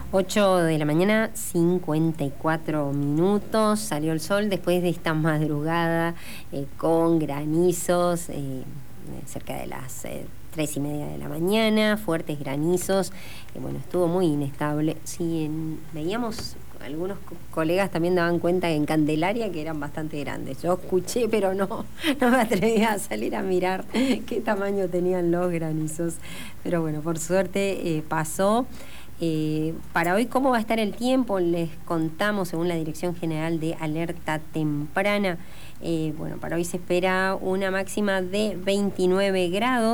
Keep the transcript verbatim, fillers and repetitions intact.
ocho de la mañana, cincuenta y cuatro minutos, salió el sol después de esta madrugada eh, con granizos, eh, cerca de las eh, tres y media de la mañana, fuertes granizos, eh, bueno, estuvo muy inestable. Sí, en, veíamos, algunos co colegas también daban cuenta en Candelaria que eran bastante grandes. Yo escuché, pero no, no me atrevía a salir a mirar qué tamaño tenían los granizos. Pero bueno, por suerte eh, pasó. Eh, para hoy, ¿cómo va a estar el tiempo? Les contamos, según la Dirección General de Alerta Temprana, eh, bueno, para hoy se espera una máxima de veintinueve grados.